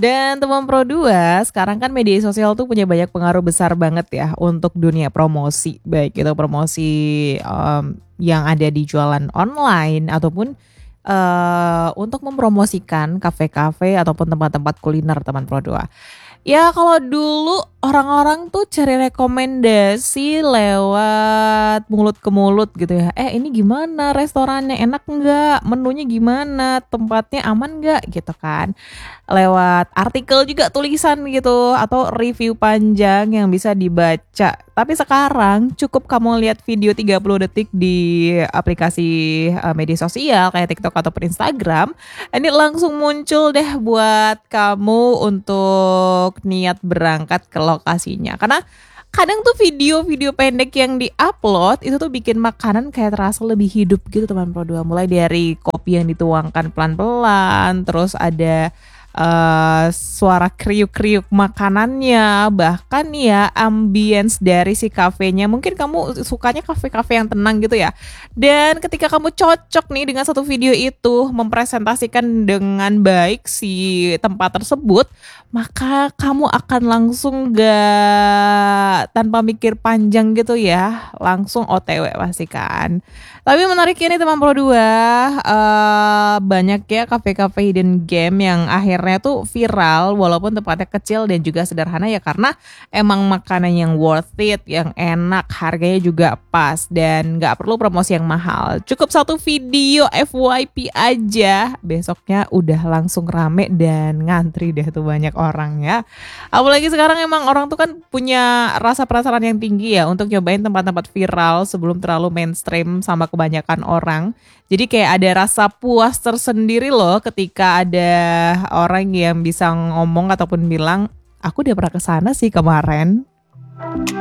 Dan teman Pro 2, sekarang kan media sosial tuh punya banyak pengaruh besar banget ya untuk dunia promosi. Baik itu promosi yang ada di jualan online ataupun untuk mempromosikan kafe-kafe ataupun tempat-tempat kuliner teman Pro 2. Ya kalau dulu orang-orang tuh cari rekomendasi lewat mulut ke mulut gitu ya. Ini gimana restorannya, enak nggak? Menunya gimana? Tempatnya aman nggak? Gitu kan. Lewat artikel juga tulisan gitu atau review panjang yang bisa dibaca. Tapi sekarang cukup kamu lihat video 30 detik di aplikasi media sosial kayak TikTok ataupun Instagram, ini langsung muncul deh buat kamu untuk niat berangkat ke lokasinya. Karena kadang tuh video-video pendek yang di-upload itu tuh bikin makanan kayak terasa lebih hidup gitu teman Pro 2. Mulai dari kopi yang dituangkan pelan-pelan, terus ada suara kriuk-kriuk makanannya, bahkan ya ambience dari si kafenya. Mungkin kamu sukanya kafe-kafe yang tenang gitu ya. Dan ketika kamu cocok nih dengan satu video itu mempresentasikan dengan baik si tempat tersebut, maka kamu akan langsung gak tanpa mikir panjang gitu ya, langsung OTW pasti kan. Tapi menariknya nih teman Pro 2, banyak ya kafe-kafe hidden game yang akhirnya tuh viral walaupun tempatnya kecil dan juga sederhana ya karena emang makanan yang worth it, yang enak, harganya juga pas dan gak perlu promosi yang mahal. Cukup satu video FYP aja, besoknya udah langsung rame dan ngantri deh tuh banyak orang ya. Apalagi sekarang emang orang tuh kan punya rasa penasaran yang tinggi ya untuk nyobain tempat-tempat viral sebelum terlalu mainstream sama kebanyakan orang. Jadi kayak ada rasa puas tersendiri loh ketika ada orang yang bisa ngomong ataupun bilang, aku udah pernah kesana sih kemarin.